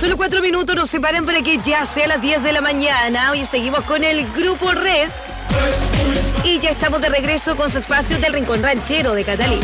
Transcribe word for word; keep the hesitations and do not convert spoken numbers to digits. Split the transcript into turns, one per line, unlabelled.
Solo cuatro minutos nos separan para que ya sea las diez de la mañana. Hoy seguimos con el Grupo Red. Y ya estamos de regreso con su espacio del Rincón Ranchero de Catalina.